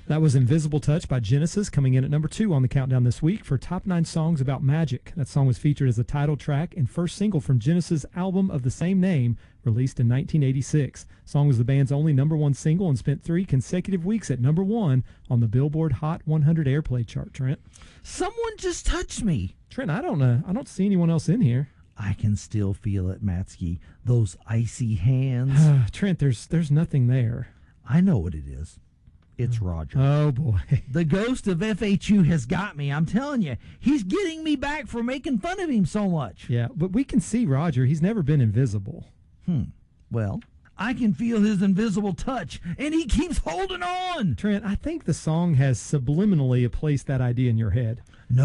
That was Invisible Touch by Genesis, coming in at number 2 on the countdown this week for Top 9 Songs About Magic. That song was featured as the title track and first single from Genesis' album of the same name, released in 1986. The song was the band's only number 1 single and spent 3 consecutive weeks at number 1 on the Billboard Hot 100 airplay chart. Trent? Someone just touched me. Trent, I don't see anyone else in here. I can still feel it, Matsky. Those icy hands. Trent, there's nothing there. I know what it is. It's Roger. Oh, boy. The ghost of FHU has got me. I'm telling you. He's getting me back for making fun of him so much. Yeah, but we can see Roger. He's never been invisible. Well, I can feel his invisible touch, and he keeps holding on. Trent, I think the song has subliminally placed that idea in your head.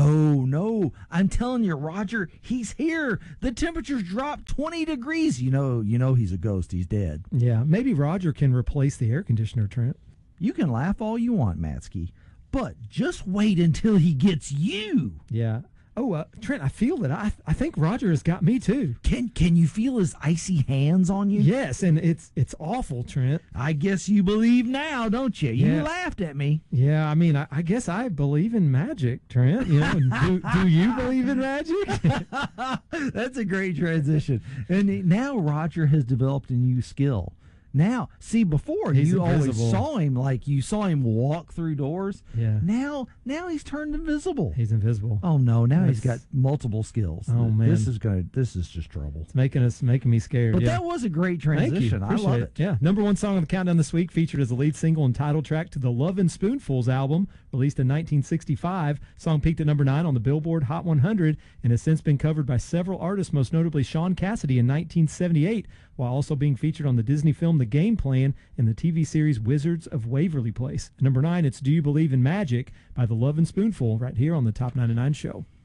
No. I'm telling you, Roger, he's here. The temperature's dropped 20 degrees. You know he's a ghost. He's dead. Yeah, maybe Roger can replace the air conditioner, Trent. You can laugh all you want, Matsky, but just wait until he gets you. Yeah. Oh, Trent, I feel that. I think Roger has got me, too. Can you feel his icy hands on you? Yes, and it's awful, Trent. I guess you believe now, don't you? You laughed at me. Yeah, I mean, I guess I believe in magic, Trent. You know, do you believe in magic? That's a great transition. And now Roger has developed a new skill. Now, see, before he's you invisible. always saw him like you saw him walk through doors. Yeah. Now he's turned invisible. He's invisible. Oh no! Now he's got multiple skills. Oh man, this is just trouble. It's making me scared. But that was a great transition. Thank you. I love it. Yeah, number 1 song on the countdown this week, featured as the lead single and title track to the Lovin' Spoonfuls album, released in 1965. Song peaked at number 9 on the Billboard Hot 100 and has since been covered by several artists, most notably Sean Cassidy in 1978, while also being featured on the Disney film The Game Plan and the TV series Wizards of Waverly Place. At number 9, it's Do You Believe in Magic by the Lovin' Spoonful, right here on the Top 99 Show.